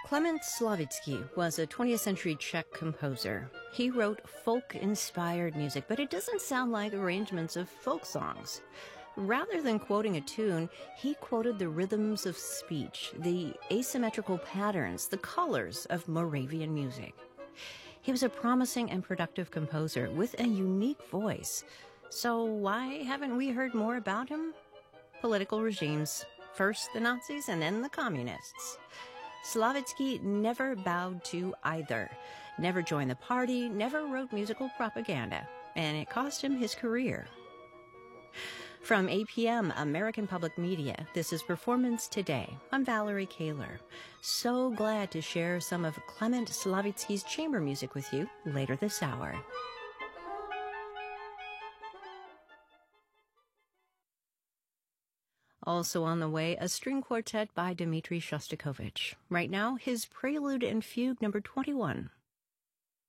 Klement Slavitsky was a 20th century Czech composer. He wrote folk-inspired music, but it doesn't sound like arrangements of folk songs. Rather than quoting a tune, he quoted the rhythms of speech, the asymmetrical patterns, the colors of Moravian music. He was a promising and productive composer with a unique voice. So why haven't we heard more about him? Political regimes, first the Nazis and then the communists. Slavitsky never bowed to either, never joined the party, never wrote musical propaganda, and it cost him his career. From APM, American Public Media, this is Performance Today. I'm Valerie Kaler. So glad to share some of Klement Slavitsky's chamber music with you later this hour. Also on the way, a string quartet by Dmitri Shostakovich. Right now, his Prelude and Fugue number 21